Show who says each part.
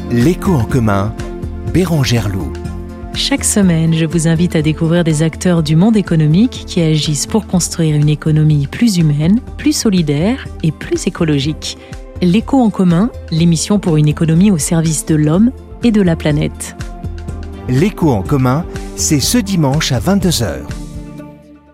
Speaker 1: L'écho en commun, Bérengère Loup.
Speaker 2: Chaque semaine, je vous invite à découvrir des acteurs du monde économique qui agissent pour construire une économie plus humaine, plus solidaire et plus écologique. L'écho en commun, l'émission pour une économie au service de l'homme et de la planète.
Speaker 1: L'écho en commun, c'est ce dimanche à 22h.